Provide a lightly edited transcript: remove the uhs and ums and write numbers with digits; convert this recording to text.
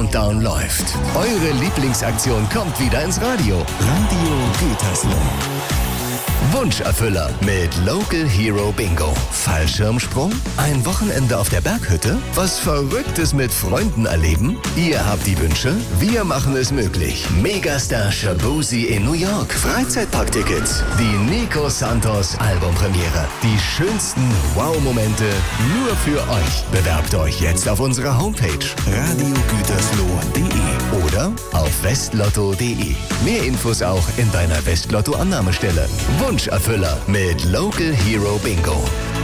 Countdown läuft. Eure Lieblingsaktion kommt wieder ins Radio. Radio Gütersloh. Wunscherfüller mit Local Hero Bingo. Fallschirmsprung? Ein Wochenende auf der Berghütte? Was Verrücktes mit Freunden erleben? Ihr habt die Wünsche, wir machen es möglich. Megastar Shaboozey in New York. Freizeitparktickets. Die Nico Santos Albumpremiere. Die schönsten Wow-Momente nur für euch. Bewerbt euch jetzt auf unserer Homepage radiogütersloh.de oder auf westlotto.de. Mehr Infos auch in deiner Westlotto-Annahmestelle. Wunscherfüller mit Local Hero Bingo.